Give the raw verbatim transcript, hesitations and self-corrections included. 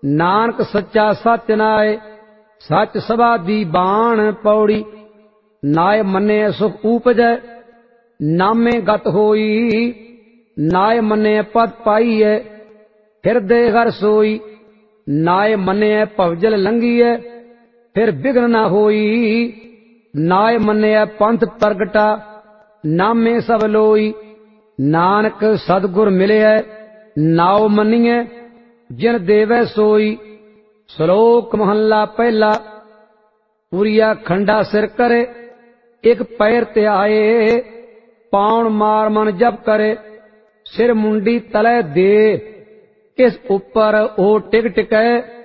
नानक सच्चा सत्य नाय सच सबादी बाण पौड़ी। नाय मने सुख उपजै नामे गत होई नाय मने पद पाईऐ हृदय हर सोई। नाय मने भवजल लंघीऐ फिर बिघ्न न होई नाय मने पंथ प्रगटा नामे सब लोई। नानक सदगुर मिलिऐ नाव मनिए जिन देवै सोई। श्लोक महला पहला। पुरिया खंडा सिर करे एक पैर ते आए पाउन मार मन जप करे सिर मुंडी तले दे इस ऊपर ओ टिक टिकै